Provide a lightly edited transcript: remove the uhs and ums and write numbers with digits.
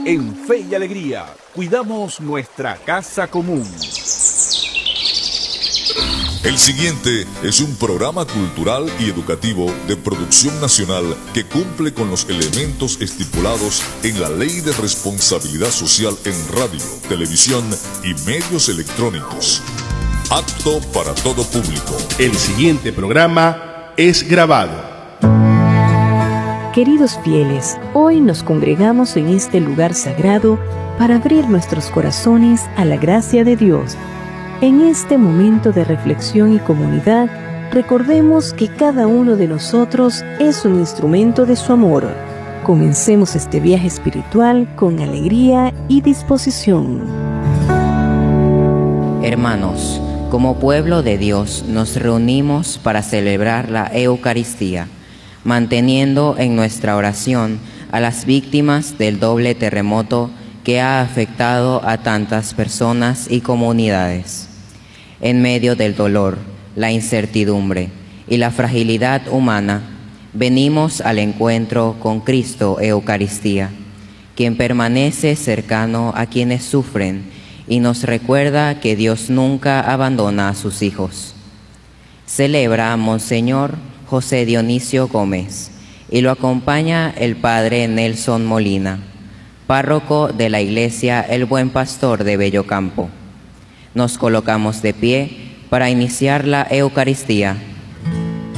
En Fe y Alegría, cuidamos nuestra casa común. El siguiente es un programa cultural y educativo de producción nacional que cumple con los elementos estipulados en la Ley de Responsabilidad Social en radio, televisión y medios electrónicos. Apto para todo público. El siguiente programa es grabado. Queridos fieles, hoy nos congregamos en este lugar sagrado para abrir nuestros corazones a la gracia de Dios. En este momento de reflexión y comunidad, recordemos que cada uno de nosotros es un instrumento de su amor. Comencemos este viaje espiritual con alegría y disposición. Hermanos, como pueblo de Dios nos reunimos para celebrar la Eucaristía, manteniendo en nuestra oración a las víctimas del doble terremoto que ha afectado a tantas personas y comunidades. En medio del dolor, la incertidumbre y la fragilidad humana, venimos al encuentro con Cristo Eucaristía, quien permanece cercano a quienes sufren y nos recuerda que Dios nunca abandona a sus hijos. Celebra a Monseñor José Dionisio Gómez y lo acompaña el Padre Nelson Molina, párroco de la Iglesia El Buen Pastor de Bellocampo. Nos colocamos de pie para iniciar la Eucaristía